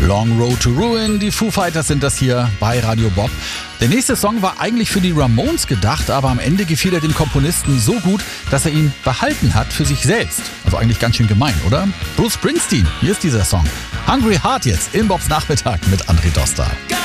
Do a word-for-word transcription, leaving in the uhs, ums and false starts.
Long Road to Ruin, die Foo Fighters sind das hier bei Radio Bob. Der nächste Song war eigentlich für die Ramones gedacht, aber am Ende gefiel er dem Komponisten so gut, dass er ihn behalten hat für sich selbst. Also eigentlich ganz schön gemein, oder? Bruce Springsteen, hier ist dieser Song. Hungry Heart jetzt im Bobs Nachmittag mit André Dostal.